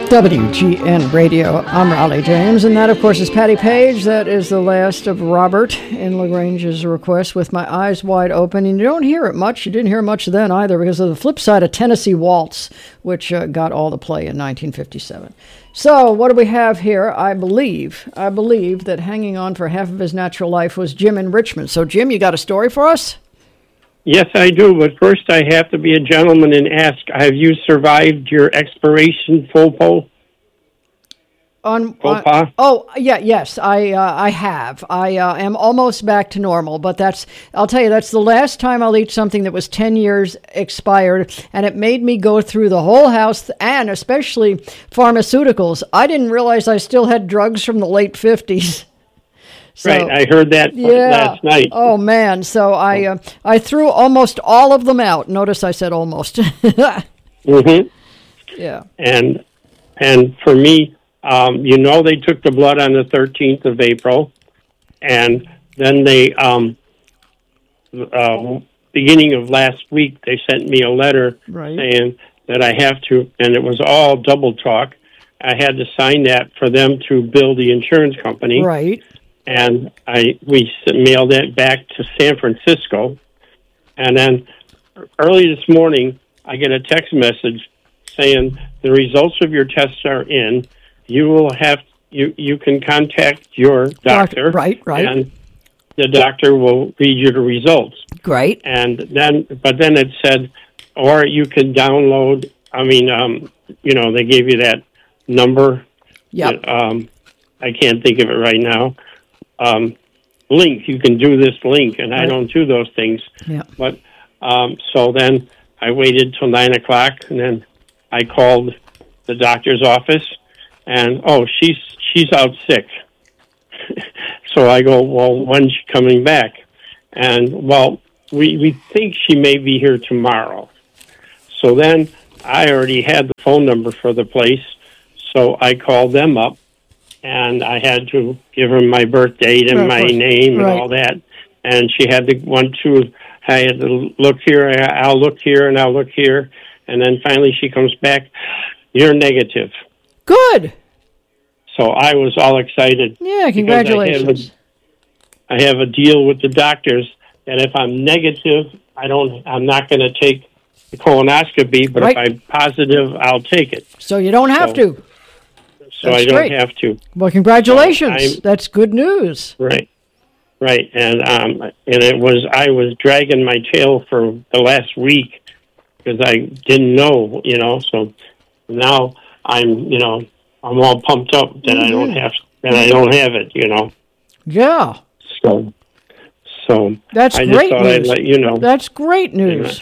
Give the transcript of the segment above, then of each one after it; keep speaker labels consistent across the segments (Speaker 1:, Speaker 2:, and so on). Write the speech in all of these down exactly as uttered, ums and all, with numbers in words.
Speaker 1: W G N Radio. I'm Raleigh James, and that, of course, is Patty Page. That is the last of Robert in LaGrange's request, With My Eyes Wide Open. And you don't hear it much. You didn't hear much then either, because of the flip side of Tennessee Waltz, which uh, got all the play in nineteen fifty-seven. So what do we have here? I believe, I believe that hanging on for half of his natural life was Jim in Richmond. So, Jim, you got a story for us?
Speaker 2: Yes, I do, but first I have to be a gentleman and ask, have you survived your expiration faux pas?
Speaker 1: On,
Speaker 2: faux pas?
Speaker 1: Uh, oh, yeah, yes, I uh, I have. I uh, am almost back to normal, but that's, I'll tell you, that's the last time I'll eat something that was ten years expired, and it made me go through the whole house, and especially pharmaceuticals. I didn't realize I still had drugs from the late fifties. So,
Speaker 2: right, I heard that
Speaker 1: yeah.
Speaker 2: last night.
Speaker 1: Oh, man. So I uh, I threw almost all of them out. Notice I said almost.
Speaker 2: mm-hmm.
Speaker 1: Yeah.
Speaker 2: And and for me, um, you know, they took the blood on the thirteenth of April, and then they, um, uh, beginning of last week, they sent me a letter
Speaker 1: right.
Speaker 2: saying that I have to, and it was all double talk, I had to sign that for them to bill the insurance company.
Speaker 1: Right.
Speaker 2: And I we mailed it back to San Francisco. And then early this morning, I get a text message saying the results of your tests are in. You will have you you can contact your doctor.
Speaker 1: Right, right.
Speaker 2: And the doctor will read you the results.
Speaker 1: Great.
Speaker 2: And then, but then it said, or you can download. I mean, um, you know, they gave you that number.
Speaker 1: Yeah.
Speaker 2: Um, I can't think of it right now. Um, link, you can do this link, and right. I don't do those things.
Speaker 1: Yeah.
Speaker 2: But um, so then I waited till nine o'clock, and then I called the doctor's office, and oh, she's she's out sick. So I go, well, when's she coming back? And well, we we think she may be here tomorrow. So then I already had the phone number for the place, so I called them up. And I had to give her my birth date and my name and
Speaker 1: right.
Speaker 2: all that. And she had to want to, I had to look here, I'll look here, and I'll look here. And then finally she comes back, you're negative.
Speaker 1: Good.
Speaker 2: So I was all excited.
Speaker 1: Yeah, congratulations.
Speaker 2: I have, a, I have a deal with the doctors that if I'm negative, I don't, I'm not going to take the colonoscopy, but right. if I'm positive, I'll take it.
Speaker 1: So you don't have
Speaker 2: so,
Speaker 1: to.
Speaker 2: So
Speaker 1: That's
Speaker 2: I don't
Speaker 1: great.
Speaker 2: have to.
Speaker 1: Well, congratulations. So That's good news.
Speaker 2: Right, right. And um, and it was, I was dragging my tail for the last week because I didn't know, you know. So now I'm, you know, I'm all pumped up that mm-hmm. I don't have, that I don't have it, you know.
Speaker 1: Yeah.
Speaker 2: So, so
Speaker 1: That's
Speaker 2: I
Speaker 1: great
Speaker 2: just thought
Speaker 1: news.
Speaker 2: I'd let you know.
Speaker 1: That's great news.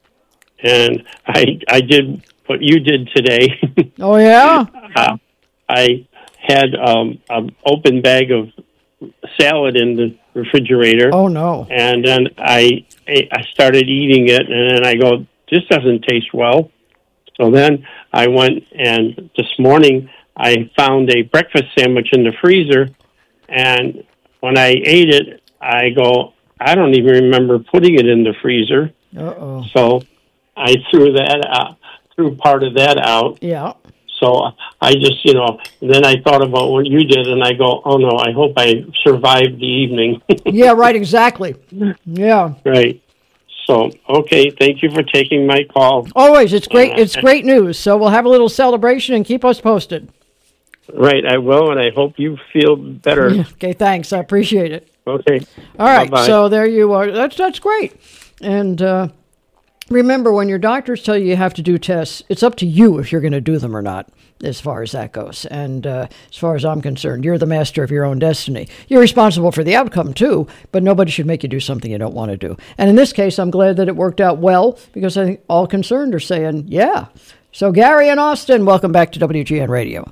Speaker 2: And I, I did what you did today.
Speaker 1: Oh yeah.
Speaker 2: uh, I had um, an open bag of salad in the refrigerator.
Speaker 1: Oh, no.
Speaker 2: And then I I started eating it, and then I go, this doesn't taste well. So then I went, and this morning I found a breakfast sandwich in the freezer, and when I ate it, I go, I don't even remember putting it in the freezer.
Speaker 1: Uh-oh.
Speaker 2: So I threw that out, threw part of that out.
Speaker 1: Yeah.
Speaker 2: So I just, you know, then I thought about what you did, and I go, oh, no, I hope I survived the evening.
Speaker 1: Yeah, right, exactly. Yeah.
Speaker 2: Right. So, okay, thank you for taking my call.
Speaker 1: Always, it's great. Uh, it's great news. So we'll have a little celebration and keep us posted.
Speaker 2: Right, I will, and I hope you feel better.
Speaker 1: Yeah, okay, thanks. I appreciate it.
Speaker 2: Okay.
Speaker 1: All right,
Speaker 2: Bye-bye.
Speaker 1: So there you are. That's, that's great. And, uh, remember, when your doctors tell you you have to do tests, it's up to you if you're going to do them or not, as far as that goes. And uh, as far as I'm concerned, you're the master of your own destiny. You're responsible for the outcome, too, but nobody should make you do something you don't want to do. And in this case, I'm glad that it worked out well, because I think all concerned are saying, yeah. So Gary and Austin, welcome back to W G N Radio.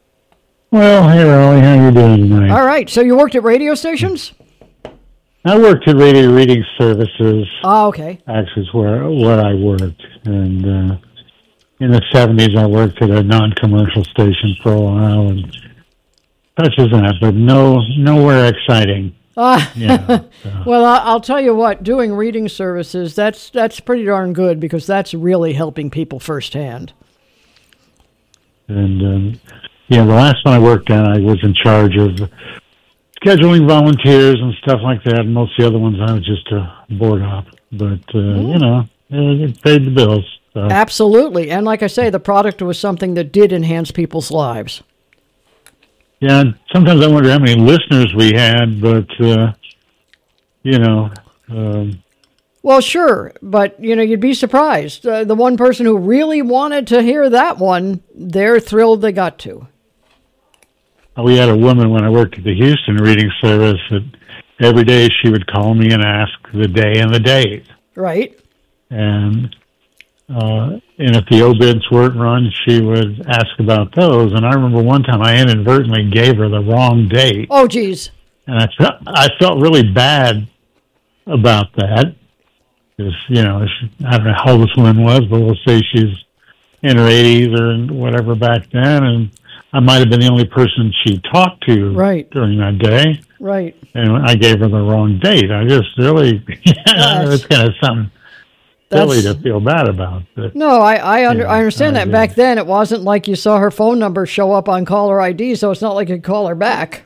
Speaker 3: Well, hey, Raleigh, how you doing tonight?
Speaker 1: All right, so you worked at radio stations?
Speaker 3: I worked at Radio Reading Services.
Speaker 1: Oh, okay.
Speaker 3: Actually, is where, where I worked. And uh, in the seventies, I worked at a non-commercial station for a while, and such as that, but no, nowhere exciting.
Speaker 1: Uh,
Speaker 3: yeah, so.
Speaker 1: Well, I'll tell you what, doing reading services, that's that's pretty darn good, because that's really helping people firsthand.
Speaker 3: And um, yeah, the last one I worked on, I was in charge of scheduling volunteers and stuff like that. And most of the other ones, I was just a board op. But uh, mm. you know, it, it paid the bills. So.
Speaker 1: Absolutely, and like I say, the product was something that did enhance people's lives.
Speaker 3: Yeah, sometimes I wonder how many listeners we had, but uh, you know. Um,
Speaker 1: well, sure, but you know, you'd be surprised. Uh, the one person who really wanted to hear that one, they're thrilled they got to.
Speaker 3: We had a woman when I worked at the Houston Reading Service that every day she would call me and ask the day and the date.
Speaker 1: Right.
Speaker 3: And uh, and if the obits weren't run, she would ask about those. And I remember one time I inadvertently gave her the wrong date.
Speaker 1: Oh, geez.
Speaker 3: And I felt, I felt really bad about that. Because, you know, she, I don't know how old this woman was, but we'll say she's in her eighties or whatever back then. And I might have been the only person she talked to
Speaker 1: right.
Speaker 3: during that day.
Speaker 1: Right.
Speaker 3: And I gave her the wrong date. I just really, yeah, it's kind of something silly to feel bad about. But,
Speaker 1: no, I I, under,
Speaker 3: yeah,
Speaker 1: I understand
Speaker 3: I
Speaker 1: that.
Speaker 3: did.
Speaker 1: Back then, it wasn't like you saw her phone number show up on caller I D, so it's not like you could call her back.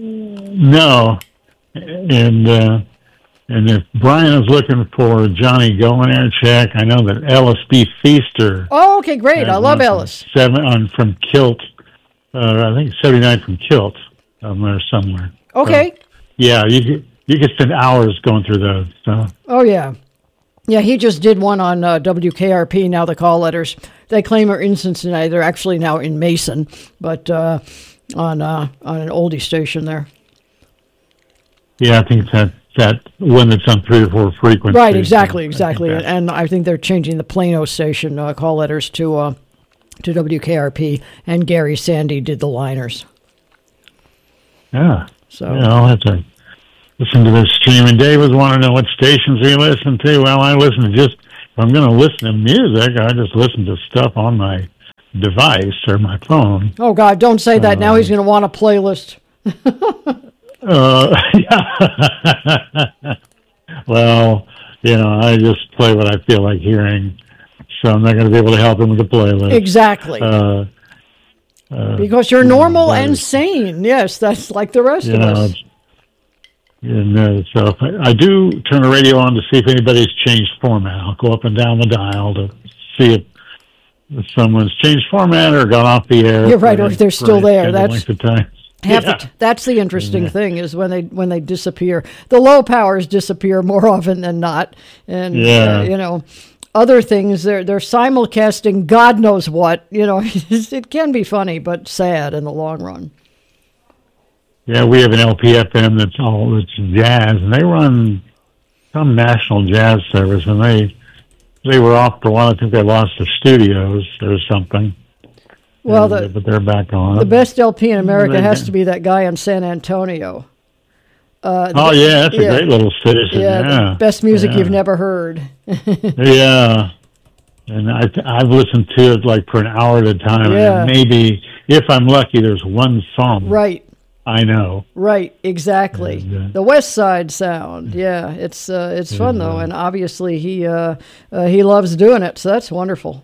Speaker 3: No. And uh, and if Brian is looking for Johnny Go-In-Air check, I know that Ellis B. Feaster.
Speaker 1: Oh, okay, great. I love Ellis.
Speaker 3: Seven on from Kilt. Uh, I think seventy-nine from Kilt um, there somewhere.
Speaker 1: Okay.
Speaker 3: So, yeah, you could, you could spend hours going through those. So.
Speaker 1: Oh, yeah. Yeah, he just did one on uh, W K R P, now the call letters. They claim are in Cincinnati. They're actually now in Mason, but uh, on uh, on an oldie station there.
Speaker 3: Yeah, I think it's that, that one that's on three or four frequencies.
Speaker 1: Right, exactly, exactly. I and I think they're changing the Plano station uh, call letters to uh, to W K R P, and Gary Sandy did the liners.
Speaker 3: Yeah.
Speaker 1: So
Speaker 3: yeah, I'll have to listen to this stream. And Dave was wanting to know what stations we listen to. Well, I listen to just, if I'm going to listen to music, I just listen to stuff on my device or my phone.
Speaker 1: Oh, God, don't say that. Uh, now he's going to want a playlist.
Speaker 3: uh, yeah. Well, you know, I just play what I feel like hearing, so I'm not going to be able to help him with the playlist.
Speaker 1: Exactly.
Speaker 3: Uh, uh,
Speaker 1: because you're normal and sane. Yes, that's like the rest of
Speaker 3: know,
Speaker 1: us.
Speaker 3: And uh, so I, I do turn the radio on to see if anybody's changed format. I'll go up and down the dial to see if, if someone's changed format or gone off the air.
Speaker 1: You're right, or if they're still there. That's
Speaker 3: length of time.
Speaker 1: Half
Speaker 3: Yeah.
Speaker 1: the, that's the interesting
Speaker 3: Yeah.
Speaker 1: thing is when they when they disappear. The low powers disappear more often than not, and
Speaker 3: Yeah.
Speaker 1: uh, you know, other things they're they're simulcasting God knows what. You know, it can be funny but sad in the long run.
Speaker 3: Yeah, we have an L P F M that's all it's jazz, and they run some national jazz service, and they they were off for a while. I think they lost their studios or something.
Speaker 1: Well,
Speaker 3: and,
Speaker 1: the,
Speaker 3: but they're back on.
Speaker 1: The best L P in America
Speaker 3: They-
Speaker 1: has to be that guy in San Antonio. Uh,
Speaker 3: Oh
Speaker 1: the-
Speaker 3: yeah, that's a
Speaker 1: yeah.
Speaker 3: great little citizen.
Speaker 1: Yeah,
Speaker 3: Yeah,
Speaker 1: the best music
Speaker 3: yeah.
Speaker 1: you've never heard.
Speaker 3: Yeah, and I I've listened to it like for an hour at a time,
Speaker 1: Yeah.
Speaker 3: and maybe if I'm lucky, there's one song
Speaker 1: Right.
Speaker 3: I know.
Speaker 1: Right, exactly.
Speaker 3: And, uh,
Speaker 1: the West Side Sound. Yeah, it's uh, it's fun though, and obviously he uh, uh, he loves doing it, so that's wonderful.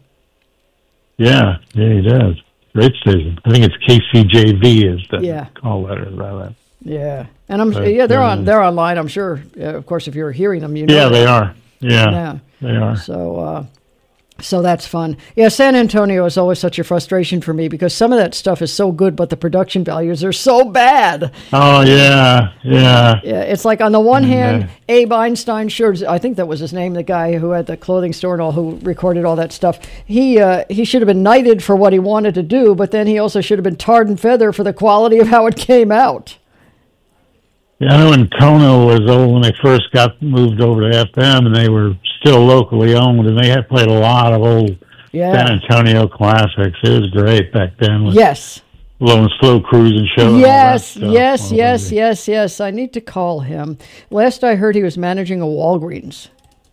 Speaker 3: Yeah, yeah, he does. Great station. I think it's K C J V is the
Speaker 1: Yeah.
Speaker 3: call letter. Rather.
Speaker 1: Yeah, and I'm
Speaker 3: But,
Speaker 1: yeah they're
Speaker 3: uh,
Speaker 1: on they're online. I'm sure. Uh, of course, if you're hearing them, you know.
Speaker 3: Yeah,
Speaker 1: that.
Speaker 3: they are. Yeah,
Speaker 1: Yeah.
Speaker 3: they are.
Speaker 1: So, uh, so that's fun. Yeah, San Antonio is always such a frustration for me because some of that stuff is so good, but the production values are so bad.
Speaker 3: Oh yeah, yeah.
Speaker 1: Yeah, it's like on the one hand,
Speaker 3: uh,
Speaker 1: Abe Einstein, sure, I think that was his name, the guy who had the clothing store and all, who recorded all that stuff. He uh, he should have been knighted for what he wanted to do, but then he also should have been tarred and feathered for the quality of how it came out.
Speaker 3: Yeah, I know when Kono was old when they first got moved over to F M, and they were still locally owned, and they had played a lot of old
Speaker 1: Yeah.
Speaker 3: San Antonio classics. It was great back then. With
Speaker 1: Yes.
Speaker 3: Low and Slow Cruising Show. and all that
Speaker 1: Yes,
Speaker 3: stuff.
Speaker 1: yes,
Speaker 3: Oh,
Speaker 1: yes,
Speaker 3: yeah.
Speaker 1: yes, yes. I need to call him. Last I heard, he was managing a Walgreens.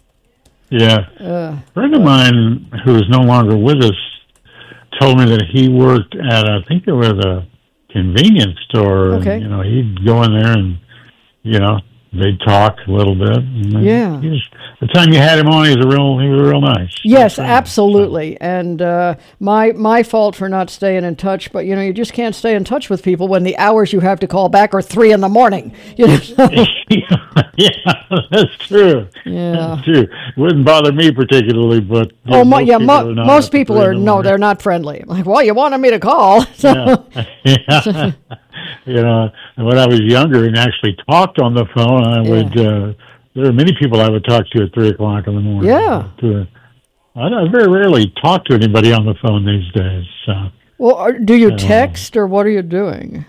Speaker 3: Yeah.
Speaker 1: Uh,
Speaker 3: A friend of mine who is no longer with us told me that he worked at, I think it was a convenience store.
Speaker 1: Okay.
Speaker 3: And, you know, he'd go in there and, you know, they'd talk a little bit. And then
Speaker 1: Yeah.
Speaker 3: he was, the time you had him on, he was a real, he was real nice.
Speaker 1: Yes,
Speaker 3: Real
Speaker 1: absolutely. And uh, my my fault for not staying in touch, but you know, you just can't stay in touch with people when the hours you have to call back are three in the morning. You know.
Speaker 3: Yeah, that's true.
Speaker 1: Yeah.
Speaker 3: That's true. It wouldn't bother me particularly, but
Speaker 1: Oh,
Speaker 3: yeah,
Speaker 1: mo-
Speaker 3: most
Speaker 1: yeah.
Speaker 3: people
Speaker 1: Mo-
Speaker 3: are not
Speaker 1: most
Speaker 3: up to
Speaker 1: people
Speaker 3: three
Speaker 1: are
Speaker 3: in the
Speaker 1: no,
Speaker 3: morning.
Speaker 1: they're not friendly. I'm like, well, you wanted me to call, so
Speaker 3: Yeah. Yeah. You know, and when I was younger and actually talked on the phone, I
Speaker 1: Yeah.
Speaker 3: would. Uh, there are many people I would talk to at three o'clock in the morning.
Speaker 1: Yeah.
Speaker 3: But, uh, I, I very rarely talk to anybody on the phone these days. So.
Speaker 1: Well, are, do you text or what are you doing?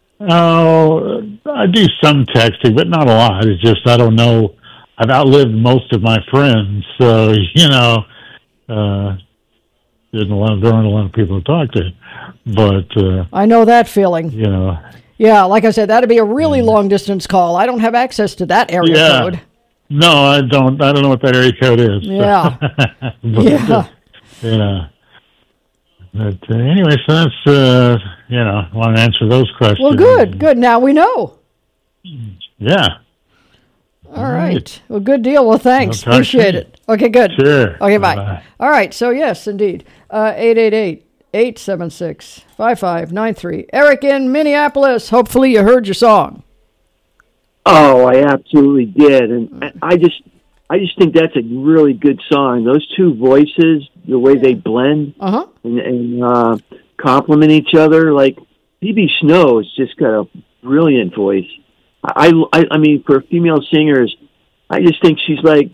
Speaker 3: Oh, I do some texting, but not a lot. It's just I don't know. I've outlived most of my friends, so you know, uh, there's a lot. There aren't a lot of people to talk to, but uh,
Speaker 1: I know that feeling.
Speaker 3: you know,
Speaker 1: Yeah, like I said, that'd be a really long distance call. I don't have access to that area
Speaker 3: yeah.
Speaker 1: code.
Speaker 3: No, I don't. I don't know what that area code is.
Speaker 1: Yeah.
Speaker 3: but,
Speaker 1: Yeah.
Speaker 3: uh, you know. But uh, anyway, so that's uh, you know, I want to answer those questions.
Speaker 1: Well, good, good. Now we know.
Speaker 3: Yeah.
Speaker 1: All right. Well, good deal. Well, thanks.
Speaker 3: Well, talk
Speaker 1: Appreciate
Speaker 3: to you.
Speaker 1: it. Okay, good.
Speaker 3: Sure.
Speaker 1: Okay, bye.
Speaker 3: Bye-bye.
Speaker 1: All right. So, yes, indeed. Uh, eight eight eight, eight seven six, five five nine three. Eric in Minneapolis. Hopefully you heard your song.
Speaker 4: Oh, I absolutely did, and I- I just, I just think that's a really good song. Those two voices, the way they blend
Speaker 1: Uh-huh.
Speaker 4: and, and uh, complement each other, like Phoebe Snow has just got a brilliant voice. I, I, I mean, for female singers, I just think she's like,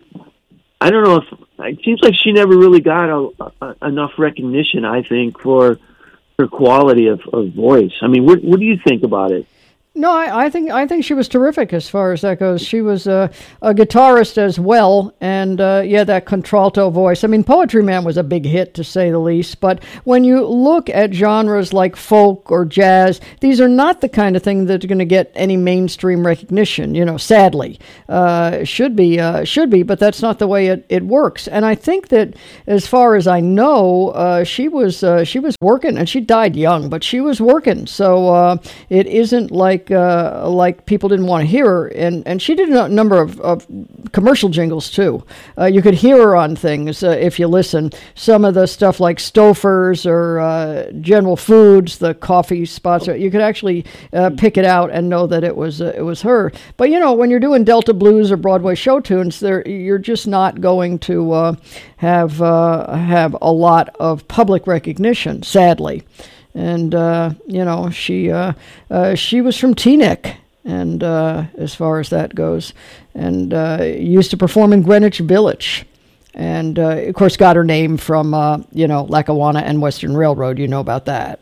Speaker 4: I don't know if it seems like she never really got a, a, enough recognition. I think for her quality of, of voice. I mean, what, what do you think about it?
Speaker 1: No, I, I think I think she was terrific as far as that goes. She was uh, a guitarist as well, and uh, yeah, that contralto voice. I mean, Poetry Man was a big hit to say the least. But when you look at genres like folk or jazz, these are not the kind of thing that's going to get any mainstream recognition. You know, sadly, uh, should be uh, should be, but that's not the way it, it works. And I think that, as far as I know, uh, she was uh, she was working, and she died young, but she was working. So uh, it isn't like. Uh, like people didn't want to hear her, and, and she did a number of, of commercial jingles too. Uh, you could hear her on things uh, if you listen. Some of the stuff like Stouffer's or uh, General Foods, the coffee spots, you could actually uh, pick it out and know that it was uh, it was her. But you know, when you're doing Delta blues or Broadway show tunes, there you're just not going to uh, have uh, have a lot of public recognition, sadly. And, uh, you know, she uh, uh, she was from Teaneck, and uh, as far as that goes, and uh, used to perform in Greenwich Village. And, uh, of course, got her name from, uh, you know, Lackawanna and Western Railroad. You know about that.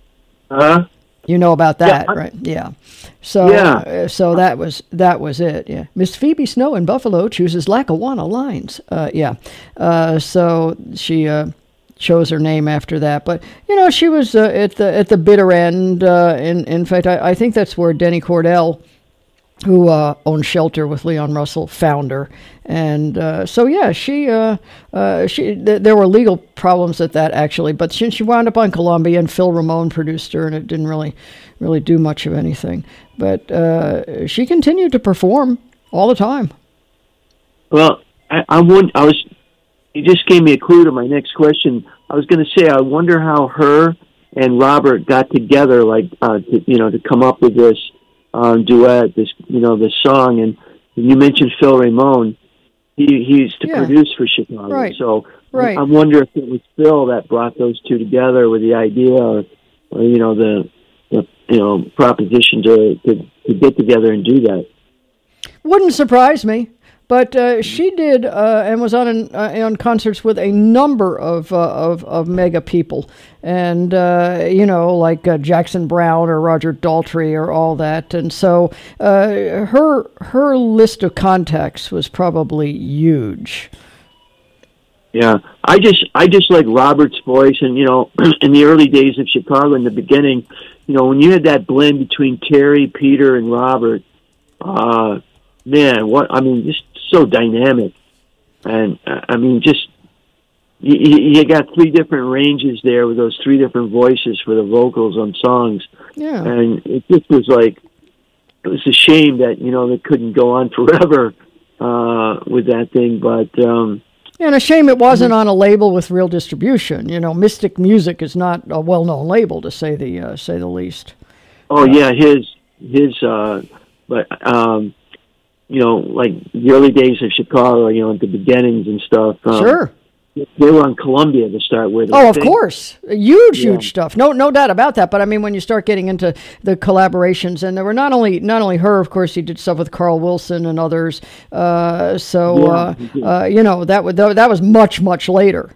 Speaker 4: Huh?
Speaker 1: You know about that,
Speaker 4: Yeah, I-
Speaker 1: right? Yeah. So,
Speaker 4: Yeah.
Speaker 1: uh, so that was that was it. Yeah. Miss Phoebe Snow in Buffalo chooses Lackawanna lines. Uh, yeah. Uh, so she... Uh, chose her name after that, but you know she was uh, at the at the bitter end. Uh, in in fact, I, I think that's where Denny Cordell, who uh, owned Shelter with Leon Russell, found her, and uh, so yeah, she uh, uh, she th- there were legal problems at that actually, but she she wound up on Columbia, and Phil Ramone produced her, and it didn't really really do much of anything. But uh, she continued to perform all the time.
Speaker 4: Well, I, I would. I was. You just gave me a clue to my next question. I was going to say, I wonder how her and Robert got together, like uh, to, you know, to come up with this um, duet, this you know, this song. And you mentioned Phil Ramone. He he used to
Speaker 1: Yeah.
Speaker 4: produce for Chicago,
Speaker 1: Right.
Speaker 4: so
Speaker 1: Right.
Speaker 4: I, I wonder if it was Phil that brought those two together with the idea, or, or you know, the, the you know proposition to, to to get together and do that.
Speaker 1: Wouldn't surprise me. But uh, she did uh, and was on an, uh, on concerts with a number of uh, of, of mega people, and uh, you know, like uh, Jackson Browne or Roger Daltrey or all that. And so uh, her her list of contacts was probably huge.
Speaker 4: Yeah, I just I just like Robert's voice, and you know, in the early days of Chicago, in the beginning, you know, when you had that blend between Terry, Peter, and Robert, uh, man, what I mean, just so dynamic, and uh, I mean, just you, you got three different ranges there with those three different voices for the vocals on songs,
Speaker 1: Yeah.
Speaker 4: and it just was like it was a shame that, you know, they couldn't go on forever uh, with that thing. But um,
Speaker 1: and a shame it wasn't on a label with real distribution. You know, Mystic Music is not a well-known label, to say the uh, say the least.
Speaker 4: Oh yeah, his his. Uh, but um, you know, like the early days of Chicago, you know, at the beginnings and stuff. Um,
Speaker 1: sure.
Speaker 4: They were on Columbia to start with.
Speaker 1: Oh, of course. Huge,
Speaker 4: yeah.
Speaker 1: huge stuff. No no doubt about that. But I mean, when you start getting into the collaborations, and there were not only not only her, of course, he did stuff with Carl Wilson and others. Uh, so,
Speaker 4: yeah,
Speaker 1: uh, uh, you know, that, would, that was much, much later.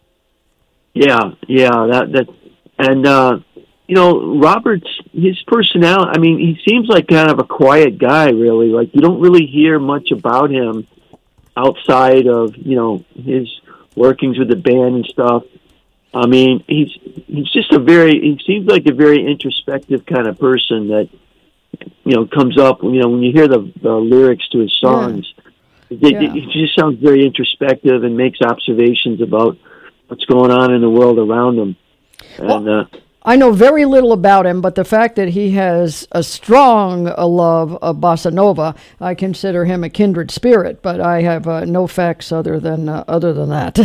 Speaker 4: Yeah, yeah. that that, And, uh, you know, Robert's, his personality, I mean, he seems like kind of a quiet guy, really. Like, you don't really hear much about him outside of, you know, his workings with the band and stuff. I mean, he's he's just a very, he seems like a very introspective kind of person that, you know, comes up, you know, when you hear the, the lyrics to his songs, yeah. It,
Speaker 1: yeah.
Speaker 4: it just sounds very introspective and makes observations about what's going on in the world around him. And,
Speaker 1: well,
Speaker 4: uh,
Speaker 1: I know very little about him, but the fact that he has a strong uh, love of bossa nova, I consider him a kindred spirit. But I have uh, no facts other than uh, other than that.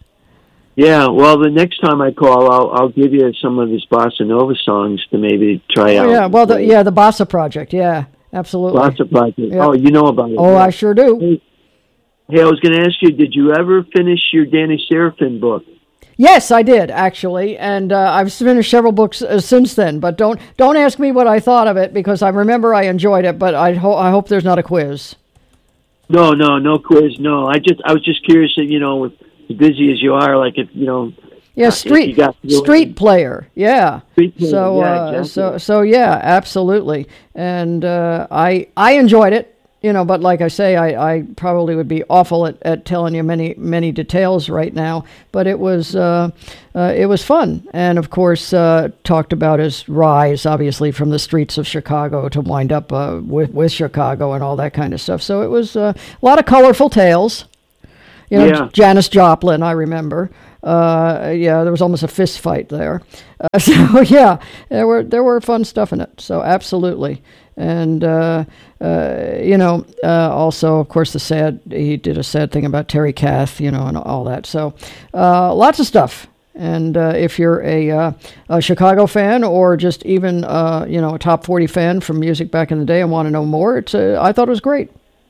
Speaker 4: Yeah, well, the next time I call, I'll I'll give you some of his bossa nova songs to maybe try
Speaker 1: oh,
Speaker 4: out.
Speaker 1: Yeah, well, the, yeah, the Bossa Project, yeah, absolutely.
Speaker 4: Bossa Project.
Speaker 1: Yeah.
Speaker 4: Oh, you know about it.
Speaker 1: Oh,
Speaker 4: yeah.
Speaker 1: I sure do.
Speaker 4: Hey, hey I was going to ask you, did you ever finish your Danny Serafin book?
Speaker 1: Yes, I did, actually, and uh, I've finished several books uh, since then. But don't don't ask me what I thought of it, because I remember I enjoyed it. But I ho- I hope there's not a quiz.
Speaker 4: No, no, no quiz. No, I just I was just curious that, you know, as busy as you are, like if you know.
Speaker 1: Yeah, street
Speaker 4: uh,
Speaker 1: street it. player. Yeah.
Speaker 4: Street player,
Speaker 1: so
Speaker 4: yeah,
Speaker 1: uh,
Speaker 4: exactly.
Speaker 1: so so yeah, absolutely, and uh, I I enjoyed it. You know, but like I say, I, I probably would be awful at, at telling you many many details right now. But it was uh, uh, it was fun, and of course uh, talked about his rise, obviously from the streets of Chicago to wind up uh, with with Chicago and all that kind of stuff. So it was uh, a lot of colorful tales. You know,
Speaker 4: yeah.
Speaker 1: Janis Joplin, I remember. Uh, yeah, there was almost a fist fight there. Uh, so yeah, there were there were fun stuff in it. So absolutely. And, uh, uh, you know, uh, also, of course, the sad, he did a sad thing about Terry Kath, you know, and all that. So uh, lots of stuff. And uh, if you're a, uh, a Chicago fan or just even, uh, you know, a top forty fan from music back in the day and want to know more, it's uh, I thought it was great.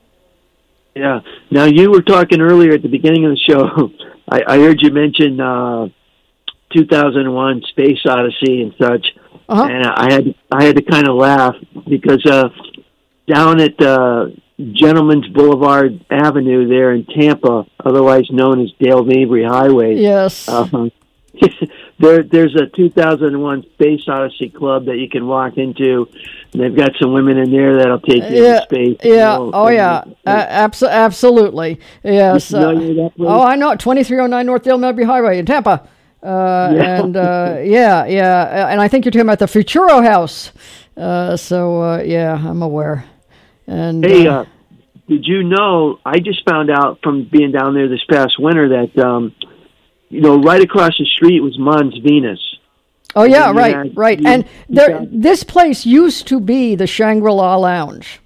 Speaker 4: Yeah. Now, you were talking earlier at the beginning of the show. I, I heard you mention uh, two thousand one Space Odyssey and such. Uh-huh. And I had I had to kind of laugh because uh, down at uh, Gentleman's Boulevard Avenue there in Tampa, otherwise known as Dale Mabry Highway,
Speaker 1: yes,
Speaker 4: uh, there there's a two thousand one Space Odyssey club that you can walk into, and they've got some women in there that'll take you
Speaker 1: yeah,
Speaker 4: into space.
Speaker 1: Yeah, you know, oh yeah, uh, abso- absolutely, yes.
Speaker 4: You know
Speaker 1: uh, oh, I know, twenty-three oh nine North Dale Mabry Highway in Tampa. Uh,
Speaker 4: yeah.
Speaker 1: and uh, yeah, yeah, and I think you're talking about the Futuro House. Uh, so uh, yeah, I'm aware. And
Speaker 4: hey,
Speaker 1: uh,
Speaker 4: uh, did you know? I just found out from being down there this past winter that um, you know, right across the street was Mons Venus.
Speaker 1: Oh
Speaker 4: and
Speaker 1: yeah, right,
Speaker 4: had,
Speaker 1: right.
Speaker 4: You,
Speaker 1: and there, this place used to be the Shangri-La Lounge.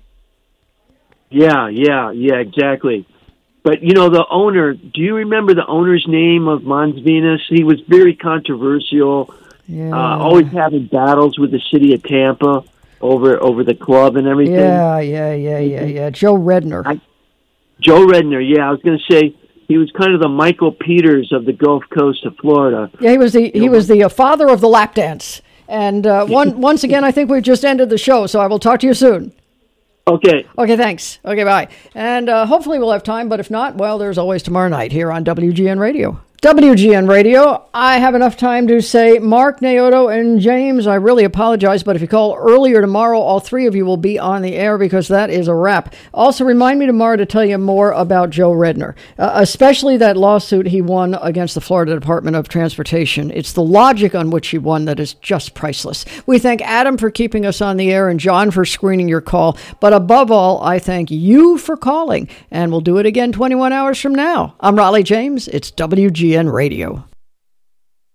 Speaker 4: Yeah, yeah, yeah, exactly. But, you know, the owner, do you remember the owner's name of Mons Venus? He was very controversial,
Speaker 1: Yeah.
Speaker 4: uh, always having battles with the city of Tampa over over the club and everything.
Speaker 1: Yeah, yeah, yeah, yeah, yeah. Joe Redner.
Speaker 4: I, Joe Redner, yeah. I was going to say he was kind of the Michael Peters of the Gulf Coast of Florida.
Speaker 1: Yeah, he was the he was the uh, father of the lap dance. And uh, one once again, I think we've just ended the show, so I will talk to you soon.
Speaker 4: Okay.
Speaker 1: Okay, thanks. Okay, bye. And uh, hopefully we'll have time, but if not, well, there's always tomorrow night here on W G N Radio. W G N Radio, I have enough time to say, Mark, Naoto, and James, I really apologize, but if you call earlier tomorrow, all three of you will be on the air because that is a wrap. Also, remind me tomorrow to tell you more about Joe Redner, uh, especially that lawsuit he won against the Florida Department of Transportation. It's the logic on which he won that is just priceless. We thank Adam for keeping us on the air and John for screening your call, but above all, I thank you for calling, and we'll do it again twenty-one hours from now. I'm Raleigh James. It's W G N Radio.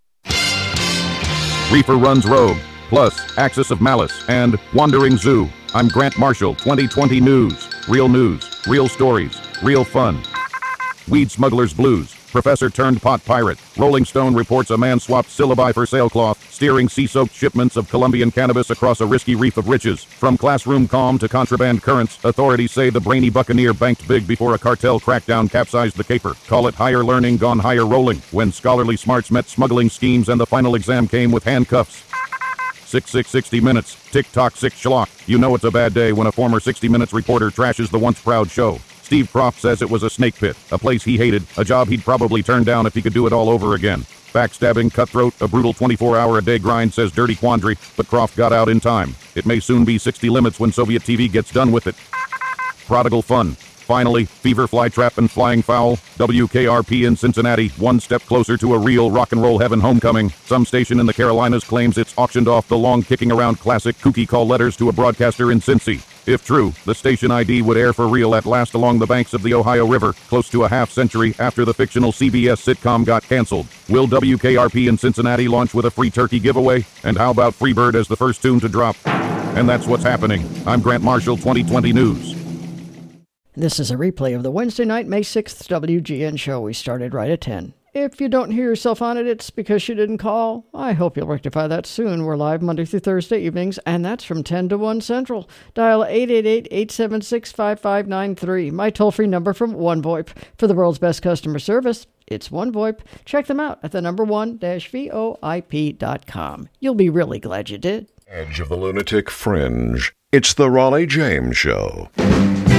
Speaker 5: Reefer Runs Rogue, plus Axis of Malice and Wandering Zoo I'm Grant Marshall, twenty twenty News. Real news, real stories, real fun. Weed Smuggler's Blues. Professor turned pot pirate. Rolling Stone reports a man swapped syllabi for sailcloth, steering sea-soaked shipments of Colombian cannabis across a risky reef of riches. From classroom calm to contraband currents, authorities say the brainy buccaneer banked big before a cartel crackdown capsized the caper. Call it higher learning gone higher rolling, when scholarly smarts met smuggling schemes and the final exam came with handcuffs. six six sixty minutes. Tick-tock six schlock. You know it's a bad day when a former sixty minutes reporter trashes the once proud show. Steve Croft says it was a snake pit, a place he hated, a job he'd probably turn down if he could do it all over again. Backstabbing, cutthroat, a brutal twenty-four hour a day grind, says Dirty Quandary, but Croft got out in time. It may soon be sixty limits when Soviet T V gets done with it. Prodigal fun. Finally, Fever, Flytrap, and Flying Fowl. W K R P in Cincinnati, one step closer to a real rock and roll heaven homecoming. Some station in the Carolinas claims it's auctioned off the long kicking around classic kooky call letters to a broadcaster in Cincy. If true, the station I D would air for real at last along the banks of the Ohio River, close to a half century after the fictional C B S sitcom got canceled. Will W K R P in Cincinnati launch with a free turkey giveaway? And how about Freebird as the first tune to drop? And that's what's happening. I'm Grant Marshall, twenty twenty News.
Speaker 1: This is a replay of the Wednesday night, May sixth W G N show. We started right at ten. If you don't hear yourself on it, it's because you didn't call. I hope you'll rectify that soon. We're live Monday through Thursday evenings, and that's from ten to one Central. Dial eight eight eight, eight seven six, five five nine three. My toll-free number from OneVoIP. For the world's best customer service, it's OneVoIP. Check them out at the number one dash V O I P dot com. You'll be really glad you did.
Speaker 6: Edge of the Lunatic Fringe. It's the Raleigh James Show.